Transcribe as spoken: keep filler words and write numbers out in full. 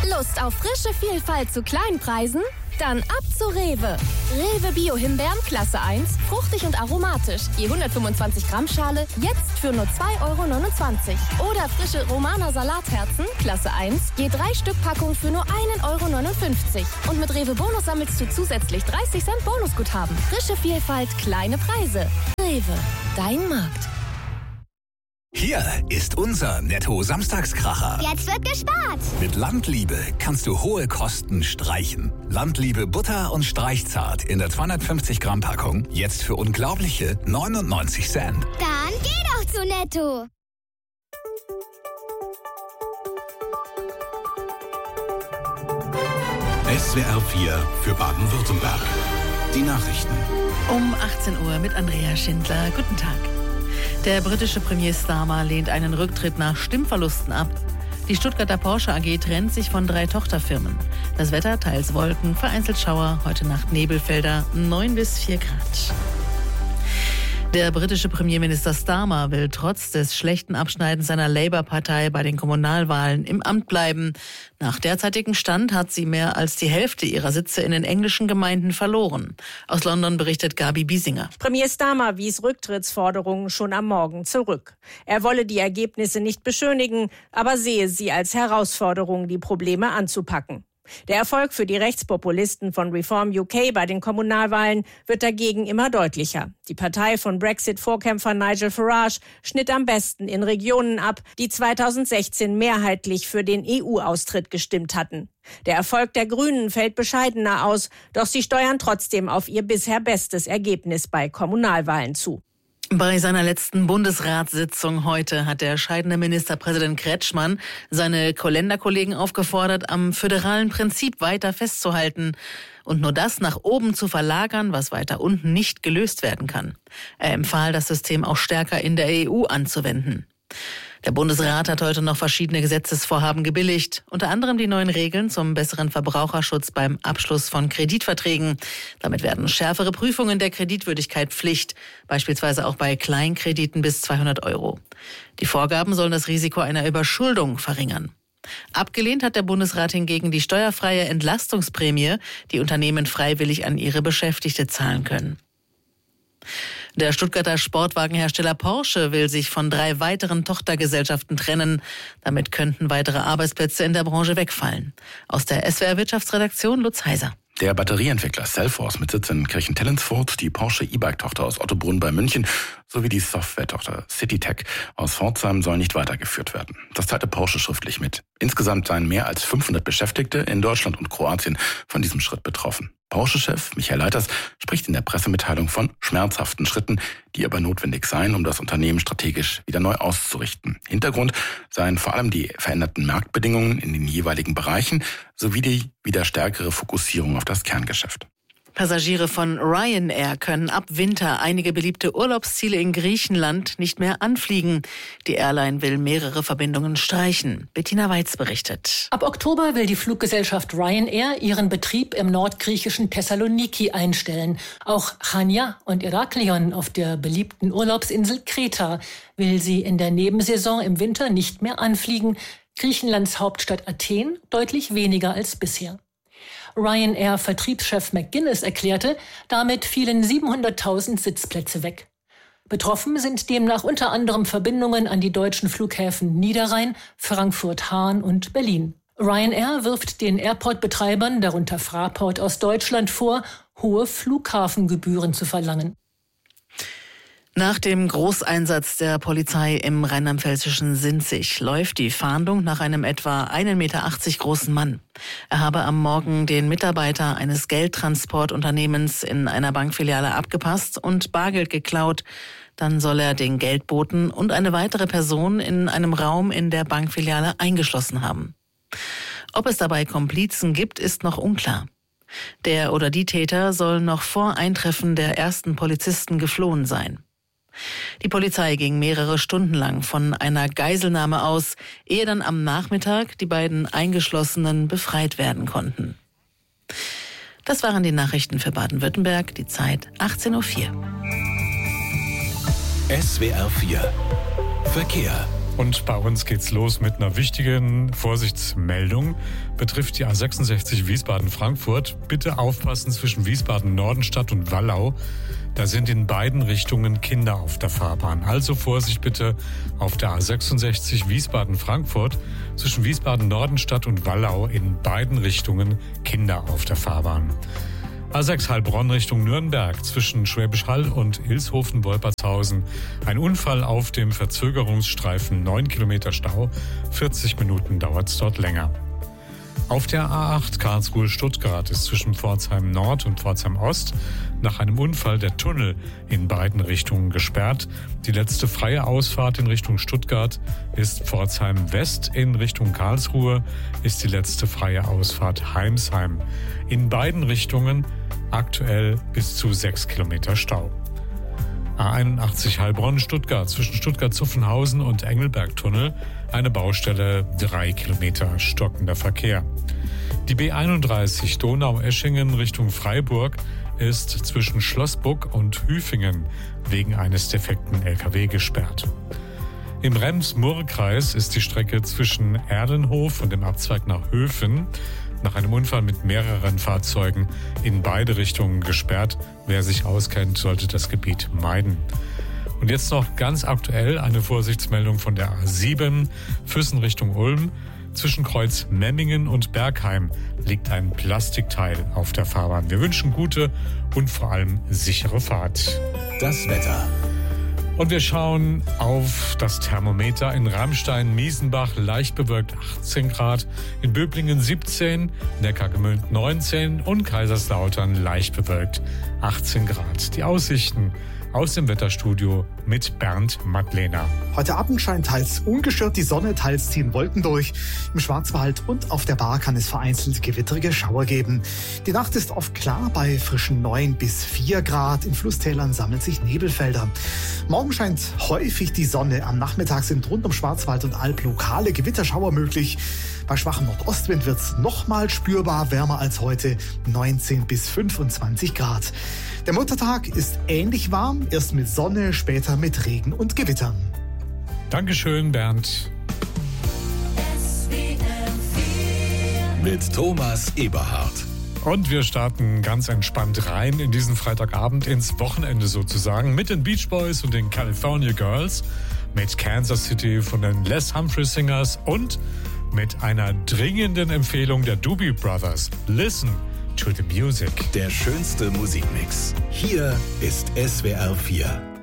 Lust auf frische Vielfalt zu kleinen Preisen? Dann ab zu Rewe. Rewe Bio-Himbeeren Klasse eins, fruchtig und aromatisch. Je hundertfünfundzwanzig Gramm Schale, jetzt für nur zwei Euro neunundzwanzig. Oder frische Romaner Salatherzen Klasse eins, je drei Stück Packung für nur ein Euro neunundfünfzig. Und mit Rewe Bonus sammelst du zusätzlich dreißig Cent Bonusguthaben. Frische Vielfalt, kleine Preise. Rewe, dein Markt. Hier ist unser Netto-Samstagskracher. Jetzt wird gespart. Mit Landliebe kannst du hohe Kosten streichen. Landliebe Butter und Streichzart in der zweihundertfünfzig Gramm Packung jetzt für unglaubliche neunundneunzig Cent. Dann geh doch zu Netto. S W R vier für Baden-Württemberg. Die Nachrichten. Um achtzehn Uhr mit Andrea Schindler. Guten Tag. Der britische Premier Starmer lehnt einen Rücktritt nach Stimmverlusten ab. Die Stuttgarter Porsche A G trennt sich von drei Tochterfirmen. Das Wetter teils Wolken, vereinzelt Schauer, heute Nacht Nebelfelder, neun bis vier Grad. Der britische Premierminister Starmer will trotz des schlechten Abschneidens seiner Labour-Partei bei den Kommunalwahlen im Amt bleiben. Nach derzeitigem Stand hat sie mehr als die Hälfte ihrer Sitze in den englischen Gemeinden verloren. Aus London berichtet Gabi Biesinger. Premier Starmer wies Rücktrittsforderungen schon am Morgen zurück. Er wolle die Ergebnisse nicht beschönigen, aber sehe sie als Herausforderung, die Probleme anzupacken. Der Erfolg für die Rechtspopulisten von Reform U K bei den Kommunalwahlen wird dagegen immer deutlicher. Die Partei von Brexit-Vorkämpfer Nigel Farage schnitt am besten in Regionen ab, die zweitausendsechzehn mehrheitlich für den E U-Austritt gestimmt hatten. Der Erfolg der Grünen fällt bescheidener aus, doch sie steuern trotzdem auf ihr bisher bestes Ergebnis bei Kommunalwahlen zu. Bei seiner letzten Bundesratssitzung heute hat der scheidende Ministerpräsident Kretschmann seine Länderkollegen aufgefordert, am föderalen Prinzip weiter festzuhalten und nur das nach oben zu verlagern, was weiter unten nicht gelöst werden kann. Er empfahl, das System auch stärker in der E U anzuwenden. Der Bundesrat hat heute noch verschiedene Gesetzesvorhaben gebilligt, unter anderem die neuen Regeln zum besseren Verbraucherschutz beim Abschluss von Kreditverträgen. Damit werden schärfere Prüfungen der Kreditwürdigkeit Pflicht, beispielsweise auch bei Kleinkrediten bis zweihundert Euro. Die Vorgaben sollen das Risiko einer Überschuldung verringern. Abgelehnt hat der Bundesrat hingegen die steuerfreie Entlastungsprämie, die Unternehmen freiwillig an ihre Beschäftigte zahlen können. Der Stuttgarter Sportwagenhersteller Porsche will sich von drei weiteren Tochtergesellschaften trennen. Damit könnten weitere Arbeitsplätze in der Branche wegfallen. Aus der S W R-Wirtschaftsredaktion Lutz Heiser. Der Batterieentwickler Cellforce mit Sitz in Kirchen-Tellensfurt, die Porsche E-Bike-Tochter aus Ottobrunn bei München sowie die Software-Tochter CityTech aus Pforzheim sollen nicht weitergeführt werden. Das teilte Porsche schriftlich mit. Insgesamt seien mehr als fünfhundert Beschäftigte in Deutschland und Kroatien von diesem Schritt betroffen. Porsche-Chef Michael Leiters spricht in der Pressemitteilung von schmerzhaften Schritten, die aber notwendig seien, um das Unternehmen strategisch wieder neu auszurichten. Hintergrund seien vor allem die veränderten Marktbedingungen in den jeweiligen Bereichen sowie die wieder stärkere Fokussierung auf das Kerngeschäft. Passagiere von Ryanair können ab Winter einige beliebte Urlaubsziele in Griechenland nicht mehr anfliegen. Die Airline will mehrere Verbindungen streichen. Bettina Weiz berichtet. Ab Oktober will die Fluggesellschaft Ryanair ihren Betrieb im nordgriechischen Thessaloniki einstellen. Auch Chania und Heraklion auf der beliebten Urlaubsinsel Kreta will sie in der Nebensaison im Winter nicht mehr anfliegen. Griechenlands Hauptstadt Athen deutlich weniger als bisher. Ryanair-Vertriebschef McGuinness erklärte, damit fielen siebenhunderttausend Sitzplätze weg. Betroffen sind demnach unter anderem Verbindungen an die deutschen Flughäfen Niederrhein, Frankfurt-Hahn und Berlin. Ryanair wirft den Airport-Betreibern, darunter Fraport aus Deutschland, vor, hohe Flughafengebühren zu verlangen. Nach dem Großeinsatz der Polizei im rheinland-pfälzischen Sinzig läuft die Fahndung nach einem etwa ein Meter achtzig großen Mann. Er habe am Morgen den Mitarbeiter eines Geldtransportunternehmens in einer Bankfiliale abgepasst und Bargeld geklaut. Dann soll er den Geldboten und eine weitere Person in einem Raum in der Bankfiliale eingeschlossen haben. Ob es dabei Komplizen gibt, ist noch unklar. Der oder die Täter sollen noch vor Eintreffen der ersten Polizisten geflohen sein. Die Polizei ging mehrere Stunden lang von einer Geiselnahme aus, ehe dann am Nachmittag die beiden Eingeschlossenen befreit werden konnten. Das waren die Nachrichten für Baden-Württemberg, die Zeit achtzehn Uhr vier. S W R vier Verkehr. Und bei uns geht's los mit einer wichtigen Vorsichtsmeldung. Betrifft die A sechsundsechzig Wiesbaden-Frankfurt. Bitte aufpassen zwischen Wiesbaden-Nordenstadt und Wallau. Da sind in beiden Richtungen Kinder auf der Fahrbahn. Also Vorsicht bitte auf der A sechsundsechzig Wiesbaden-Frankfurt. Zwischen Wiesbaden-Nordenstadt und Wallau in beiden Richtungen Kinder auf der Fahrbahn. A sechs Heilbronn Richtung Nürnberg zwischen Schwäbisch Hall und Ilshofen-Wolpertshausen. Ein Unfall auf dem Verzögerungsstreifen, neun Kilometer Stau, vierzig Minuten dauert es dort länger. Auf der A acht Karlsruhe-Stuttgart ist zwischen Pforzheim Nord und Pforzheim Ost nach einem Unfall der Tunnel in beiden Richtungen gesperrt. Die letzte freie Ausfahrt in Richtung Stuttgart ist Pforzheim West. In Richtung Karlsruhe ist die letzte freie Ausfahrt Heimsheim. In beiden Richtungen aktuell bis zu sechs Kilometer Stau. A einundachtzig Heilbronn-Stuttgart zwischen Stuttgart-Zuffenhausen und Engelberg-Tunnel. Eine Baustelle, drei Kilometer stockender Verkehr. Die B einunddreißig Donau-Eschingen Richtung Freiburg ist zwischen Schlossbuck und Hüfingen wegen eines defekten L K W gesperrt. Im Rems-Murr-Kreis ist die Strecke zwischen Erlenhof und dem Abzweig nach Höfen nach einem Unfall mit mehreren Fahrzeugen in beide Richtungen gesperrt. Wer sich auskennt, sollte das Gebiet meiden. Und jetzt noch ganz aktuell eine Vorsichtsmeldung von der A sieben, Füssen Richtung Ulm. Zwischen Kreuz Memmingen und Bergheim liegt ein Plastikteil auf der Fahrbahn. Wir wünschen gute und vor allem sichere Fahrt. Das Wetter. Und wir schauen auf das Thermometer. In Ramstein-Miesenbach leicht bewölkt achtzehn Grad, in Böblingen siebzehn, Neckargemünd neunzehn und Kaiserslautern leicht bewölkt achtzehn Grad. Die Aussichten aus dem Wetterstudio mit Bernd Madlener. Heute Abend scheint teils ungestört die Sonne, teils ziehen Wolken durch. Im Schwarzwald und auf der Bar kann es vereinzelt gewittrige Schauer geben. Die Nacht ist oft klar bei frischen neun bis vier Grad. In Flusstälern sammeln sich Nebelfelder. Morgen scheint häufig die Sonne. Am Nachmittag sind rund um Schwarzwald und Alb lokale Gewitterschauer möglich. Bei schwachem Nordostwind wird es nochmal spürbar wärmer als heute, neunzehn bis fünfundzwanzig Grad. Der Muttertag ist ähnlich warm, erst mit Sonne, später mit Regen und Gewittern. Dankeschön, Bernd. Mit Thomas Eberhardt. Und wir starten ganz entspannt rein in diesen Freitagabend ins Wochenende sozusagen mit den Beach Boys und den California Girls, mit Kansas City von den Les Humphrey Singers und mit einer dringenden Empfehlung der Doobie Brothers. Listen to the music. Der schönste Musikmix. Hier ist S W R vier.